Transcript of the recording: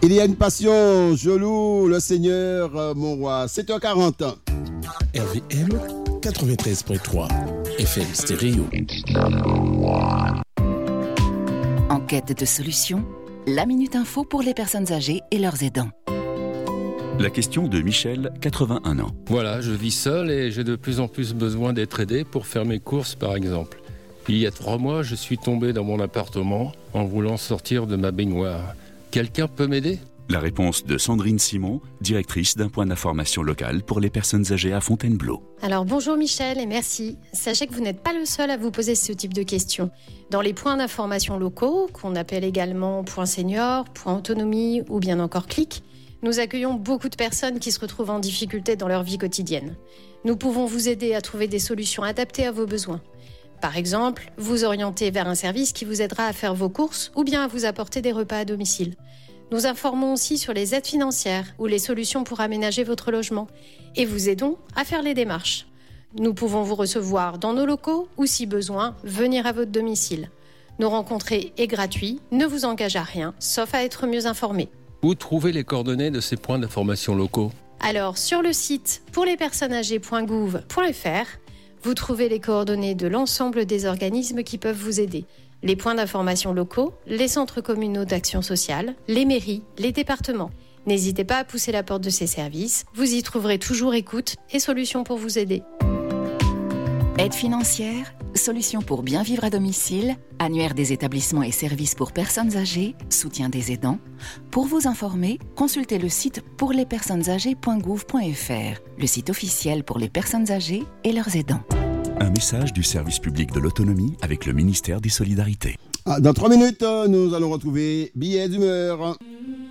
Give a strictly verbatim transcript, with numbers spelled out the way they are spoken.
Il y a une passion, je loue le Seigneur, euh, mon roi. sept heures quarante. R V M quatre-vingt-treize virgule trois, F M stéréo. En quête de solutions, la Minute Info pour les personnes âgées et leurs aidants. La question de Michel, quatre-vingt-un ans. Voilà, je vis seul et j'ai de plus en plus besoin d'être aidé pour faire mes courses, par exemple. Il y a trois mois, je suis tombé dans mon appartement en voulant sortir de ma baignoire. Quelqu'un peut m'aider ? La réponse de Sandrine Simon, directrice d'un point d'information local pour les personnes âgées à Fontainebleau. Alors bonjour Michel et merci. Sachez que vous n'êtes pas le seul à vous poser ce type de questions. Dans les points d'information locaux, qu'on appelle également point senior, point autonomie ou bien encore clic, nous accueillons beaucoup de personnes qui se retrouvent en difficulté dans leur vie quotidienne. Nous pouvons vous aider à trouver des solutions adaptées à vos besoins. Par exemple, vous orienter vers un service qui vous aidera à faire vos courses ou bien à vous apporter des repas à domicile. Nous informons aussi sur les aides financières ou les solutions pour aménager votre logement et vous aidons à faire les démarches. Nous pouvons vous recevoir dans nos locaux ou, si besoin, venir à votre domicile. Nous rencontrer est gratuit, ne vous engage à rien, sauf à être mieux informé. Où trouver les coordonnées de ces points d'information locaux ? Alors, sur le site pour les personnes âgées point gouv point f r, vous trouvez les coordonnées de l'ensemble des organismes qui peuvent vous aider. Les points d'information locaux, les centres communaux d'action sociale, les mairies, les départements. N'hésitez pas à pousser la porte de ces services. Vous y trouverez toujours écoute et solutions pour vous aider. Aide financière, solutions pour bien vivre à domicile, annuaire des établissements et services pour personnes âgées, soutien des aidants. Pour vous informer, consultez le site pour les personnes âgées point gouv point f r, le site officiel pour les personnes âgées et leurs aidants. Un message du service public de l'autonomie avec le ministère des Solidarités. Ah, dans trois minutes, nous allons retrouver Billets d'humeur.